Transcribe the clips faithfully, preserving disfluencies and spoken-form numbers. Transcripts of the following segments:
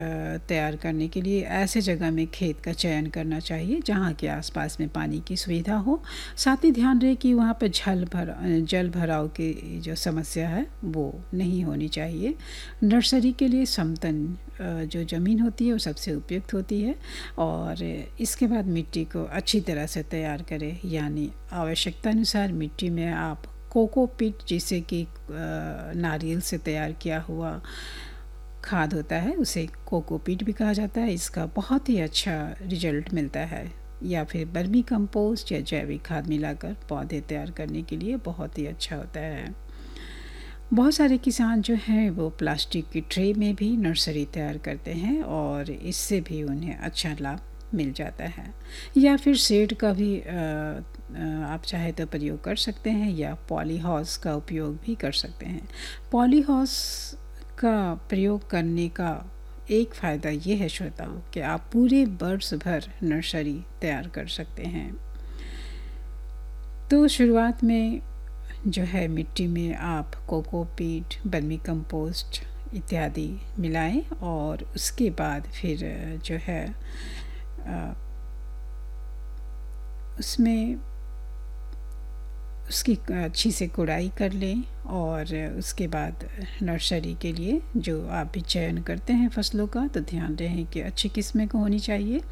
तैयार करने के लिए ऐसे जगह में खेत का चयन करना चाहिए जहाँ के आसपास में पानी की सुविधा हो। साथ ही ध्यान रहे कि वहाँ पर जल भर जल भराव की जो समस्या है वो नहीं होनी चाहिए। नर्सरी के लिए समतल जो ज़मीन होती है वो सबसे उपयुक्त होती है। और इसके बाद मिट्टी को अच्छी तरह से तैयार करें, यानी आवश्यकता अनुसार मिट्टी में आप कोकोपीट, जिसे कि नारियल से तैयार किया हुआ खाद होता है, उसे कोकोपीट भी कहा जाता है, इसका बहुत ही अच्छा रिजल्ट मिलता है। या फिर वर्मी कंपोस्ट या जैविक खाद मिलाकर पौधे तैयार करने के लिए बहुत ही अच्छा होता है। बहुत सारे किसान जो हैं वो प्लास्टिक की ट्रे में भी नर्सरी तैयार करते हैं और इससे भी उन्हें अच्छा लाभ मिल जाता है। या फिर शेड का भी आ, आ, आप चाहे तो प्रयोग कर सकते हैं, या पॉली हाउस का उपयोग भी कर सकते हैं। पॉली हाउस का प्रयोग करने का एक फ़ायदा ये है श्रोताओं कि आप पूरे वर्ष भर नर्सरी तैयार कर सकते हैं। तो शुरुआत में जो है मिट्टी में आप कोकोपीट, वर्मी कंपोस्ट इत्यादि मिलाएं और उसके बाद फिर जो है आ, उसमें उसकी अच्छी से गुड़ाई कर लें। और उसके बाद नर्सरी के लिए जो आप भी चयन करते हैं फसलों का, तो ध्यान रहे कि अच्छी किस्में को होनी चाहिए।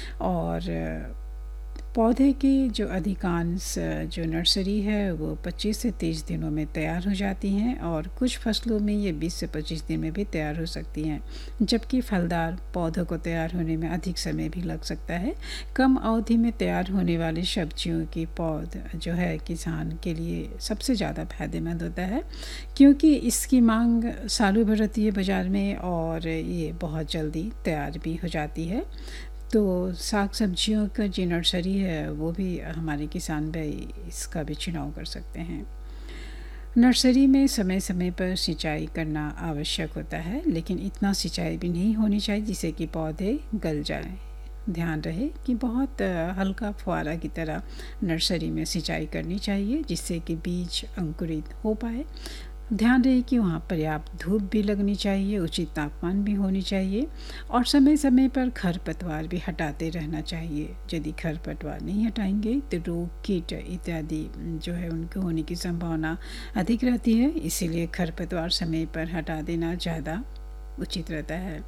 और पौधे की जो अधिकांश जो नर्सरी है वो पच्चीस से तीस दिनों में तैयार हो जाती हैं, और कुछ फसलों में ये बीस से पच्चीस दिन में भी तैयार हो सकती हैं, जबकि फलदार पौधों को तैयार होने में अधिक समय भी लग सकता है। कम अवधि में तैयार होने वाली सब्जियों की पौध जो है किसान के लिए सबसे ज़्यादा फायदेमंद होता है, क्योंकि इसकी मांग सालों भर रहती है बाज़ार में और ये बहुत जल्दी तैयार भी हो जाती है। तो साग सब्जियों का जो नर्सरी है वो भी हमारे किसान भाई इसका भी चुनाव कर सकते हैं। नर्सरी में समय समय पर सिंचाई करना आवश्यक होता है, लेकिन इतना सिंचाई भी नहीं होनी चाहिए जिससे कि पौधे गल जाएं। ध्यान रहे कि बहुत हल्का फुहारा की तरह नर्सरी में सिंचाई करनी चाहिए, जिससे कि बीज अंकुरित हो पाए। ध्यान रहे कि वहाँ पर्याप्त धूप भी लगनी चाहिए, उचित तापमान भी होनी चाहिए, और समय समय पर खरपतवार भी हटाते रहना चाहिए। यदि खरपतवार नहीं हटाएंगे तो रोग, कीट इत्यादि जो है उनके होने की संभावना अधिक रहती है, इसीलिए खरपतवार समय पर हटा देना ज़्यादा उचित रहता है।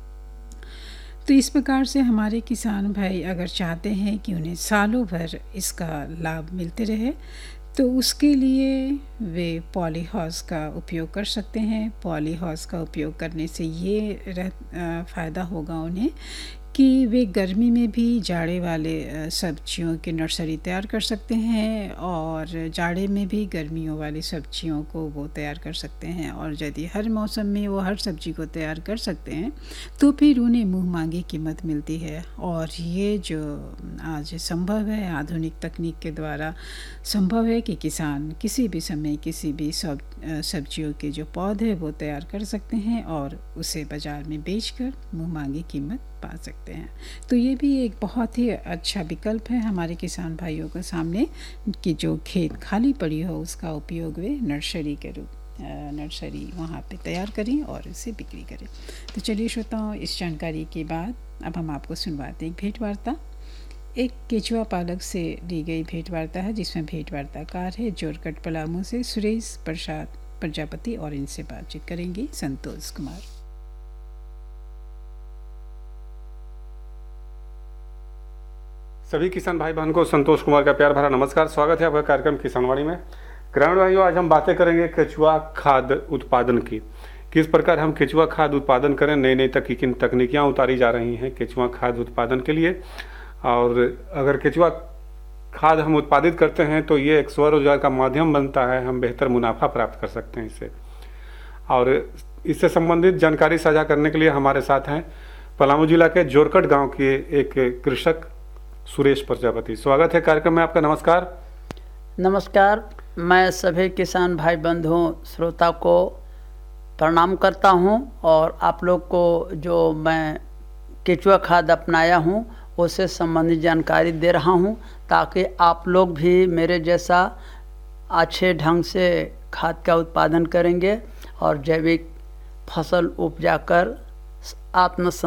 तो इस प्रकार से हमारे किसान भाई अगर चाहते हैं कि उन्हें सालों भर इसका लाभ मिलते रहे, तो उसके लिए वे पॉली हाउस का उपयोग कर सकते हैं। पॉली हाउस का उपयोग करने से ये रह फ़ायदा होगा उन्हें कि वे गर्मी में भी जाड़े वाले सब्जियों की नर्सरी तैयार कर सकते हैं, और जाड़े में भी गर्मियों वाली सब्जियों को वो तैयार कर सकते हैं। और यदि हर मौसम में वो हर सब्जी को तैयार कर सकते हैं तो फिर उन्हें मुँह मांगी कीमत मिलती है। और ये जो आज संभव है, आधुनिक तकनीक के द्वारा संभव है कि किसान किसी भी समय किसी भी सब सब्जियों के जो पौधे वो तैयार कर सकते हैं और उसे बाज़ार में बेचकर मुँह मांगी कीमत पा सकते हैं। तो ये भी एक बहुत ही अच्छा विकल्प है हमारे किसान भाइयों के सामने कि जो खेत खाली पड़ी हो उसका उपयोग वे नर्सरी के रूप नर्सरी वहाँ पे तैयार करें और उसे बिक्री करें। तो चलिए श्रोताओं, इस जानकारी के बाद अब हम आपको सुनवाते हैं एक भेंट वार्ता। एक केचुआ पालक से ली गई भेंट वार्ता है, जिसमें भेंट वार्ताकार है जोरकट पलामू से सुरेश प्रसाद प्रजापति, और इनसे बातचीत करेंगे संतोष कुमार। सभी किसान भाई बहन को संतोष कुमार का प्यार भरा नमस्कार। स्वागत है आपका कार्यक्रम किसानवाड़ी में। ग्रामीण भाइयों, आज हम बातें करेंगे केचुआ खाद उत्पादन की। किस प्रकार हम केचुआ खाद उत्पादन करें, नई नई तकनीकी तकनीकियाँ उतारी जा रही हैं केचुआ खाद उत्पादन के लिए। और अगर केचुआ खाद हम उत्पादित करते हैं तो ये एक स्वरोजगार का माध्यम बनता है, हम बेहतर मुनाफा प्राप्त कर सकते हैं इससे। और इससे संबंधित जानकारी साझा करने के लिए हमारे साथ हैं पलामू जिला के जोरकट गाँव के एक कृषक सुरेश प्रजापति। स्वागत है कार्यक्रम में आपका। नमस्कार। नमस्कार। मैं सभी किसान भाई बंधुओं श्रोता को प्रणाम करता हूं, और आप लोग को जो मैं केचुआ खाद अपनाया हूं उससे संबंधित जानकारी दे रहा हूं, ताकि आप लोग भी मेरे जैसा अच्छे ढंग से खाद का उत्पादन करेंगे और जैविक फसल उपजाकर आत्म